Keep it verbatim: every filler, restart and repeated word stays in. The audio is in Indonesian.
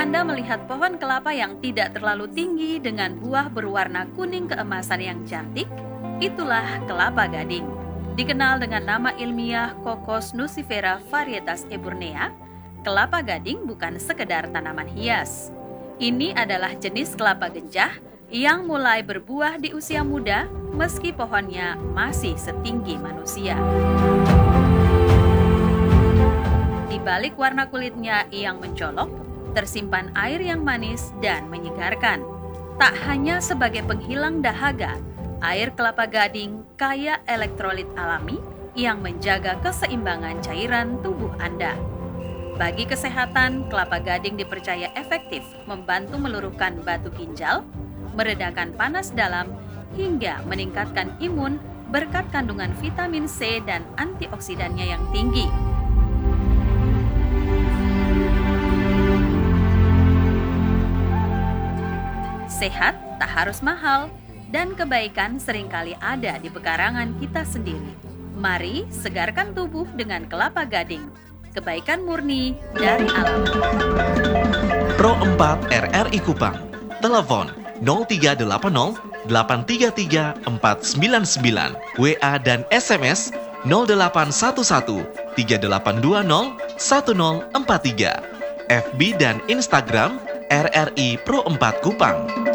Anda melihat pohon kelapa yang tidak terlalu tinggi dengan buah berwarna kuning keemasan yang cantik, itulah kelapa gading. Dikenal dengan nama ilmiah Cocos nucifera varietas eburnea, kelapa gading bukan sekedar tanaman hias. Ini adalah jenis kelapa genjah yang mulai berbuah di usia muda meski pohonnya masih setinggi manusia. Di balik warna kulitnya yang mencolok, tersimpan air yang manis dan menyegarkan. Tak hanya sebagai penghilang dahaga, air kelapa gading kaya elektrolit alami yang menjaga keseimbangan cairan tubuh Anda. Bagi kesehatan, kelapa gading dipercaya efektif membantu meluruhkan batu ginjal, meredakan panas dalam, hingga meningkatkan imun berkat kandungan vitamin C dan antioksidannya yang tinggi. Sehat tak harus mahal, dan kebaikan seringkali ada di pekarangan kita sendiri. Mari segarkan tubuh dengan kelapa gading. Kebaikan murni dari alam. Pro empat R R I Kupang. Telepon nol tiga delapan nol delapan tiga tiga empat sembilan sembilan. W A dan S M S nol delapan satu satu tiga delapan dua nol satu nol empat tiga. F B dan Instagram R R I Pro empat Kupang.